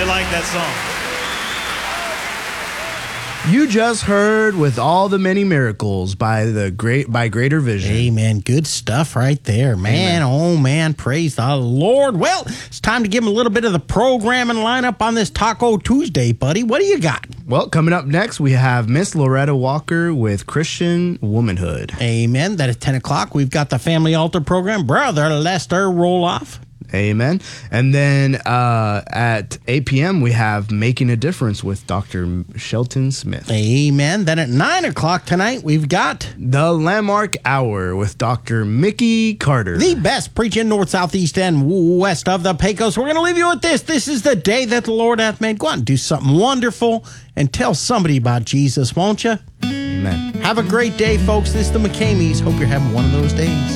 like that song. You just heard With All the Many Miracles by Greater Vision. Amen. Good stuff right there, man. Amen. Oh, man. Praise the Lord. Well, it's time to give him a little bit of the program and lineup on this Taco Tuesday, buddy. What do you got? Well, coming up next, we have Miss Loretta Walker with Christian Womanhood. Amen. That is 10 o'clock. We've got the Family Altar program. Brother Lester Roloff. Amen. And then at 8 p.m., we have Making a Difference with Dr. Shelton Smith. Amen. Then at 9 o'clock tonight, we've got The Landmark Hour with Dr. Mickey Carter. the best preaching north, south, east, and west of the Pecos. We're going to leave you with this. This is the day that the Lord hath made. Go out and do something wonderful and tell somebody about Jesus, won't you? Amen. Have a great day, folks. This is the McCameys. Hope you're having one of those days.